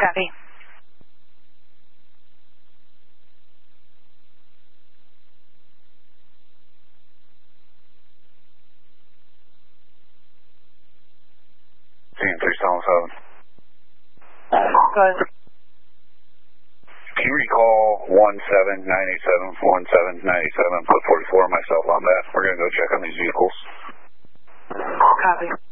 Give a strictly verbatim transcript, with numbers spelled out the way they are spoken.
Copy. Team three seven seven. Go ahead. Can you recall one seven nine eight seven, one seven nine eight seven, put forty-four myself on that. We're going to go check on these vehicles. Copy.